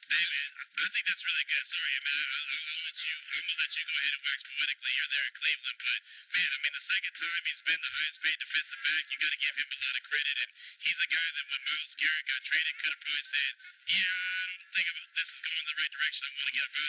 Hey man, I think that's really good. Sorry, I mean, I'm gonna let you go ahead and wax poetically. You're there in Cleveland, but man, I mean, the second time he's been the highest paid defensive back, you got to give him a lot of credit. And he's a guy that when Myles Garrett got traded, could have probably said, "Yeah, I don't think this is going in the right direction. I want to get him out